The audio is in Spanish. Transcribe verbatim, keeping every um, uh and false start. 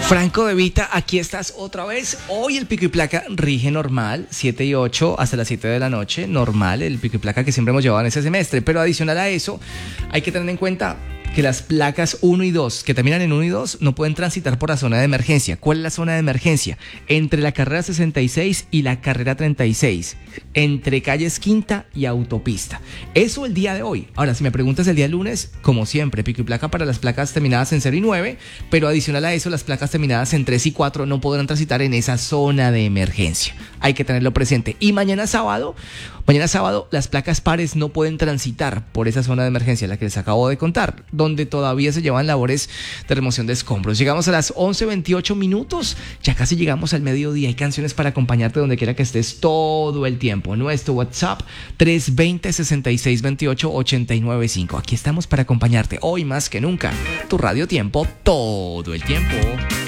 Franco De Vita, aquí estás otra vez. Hoy el pico y placa rige normal, siete y ocho hasta las siete de la noche, normal, el pico y placa que siempre hemos llevado en ese semestre. Pero adicional a eso, hay que tener en cuenta que las placas uno y dos, que terminan en uno y dos, no pueden transitar por la zona de emergencia. ¿Cuál es la zona de emergencia? Entre la carrera sesenta y seis y la carrera treinta y seis, entre calles Quinta y autopista. Eso el día de hoy. Ahora, si me preguntas el día lunes, como siempre, pico y placa para las placas terminadas en cero y nueve, pero adicional a eso, las placas terminadas en tres y cuatro no podrán transitar en esa zona de emergencia. Hay que tenerlo presente. Y mañana sábado, mañana sábado, las placas pares no pueden transitar por esa zona de emergencia, la que les acabo de contar, donde todavía se llevan labores de remoción de escombros. Llegamos a las once veintiocho minutos, ya casi llegamos al mediodía. Hay canciones para acompañarte donde quiera que estés todo el tiempo. Nuestro WhatsApp tres veinte, sesenta y seis veintiocho, ochenta y nueve cinco. Aquí estamos para acompañarte hoy más que nunca. Tu Radio Tiempo todo el tiempo.